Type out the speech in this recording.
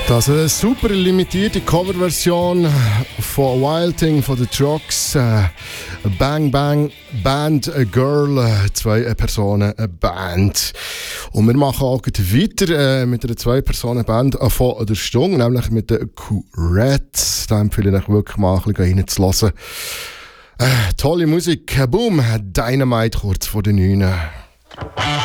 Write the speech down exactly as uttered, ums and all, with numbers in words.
Das ist eine super limitierte Coverversion von Wild Thing von den Trucks. Bang Bang Band, a Girl, zwei Personen, eine Band. Und wir machen auch weiter mit einer Zwei-Personen-Band von der Stunde, nämlich mit den Courettes. Da empfehle ich euch wirklich mal ein bisschen reinzulassen. Äh, tolle Musik. Boom, Dynamite kurz vor den neun.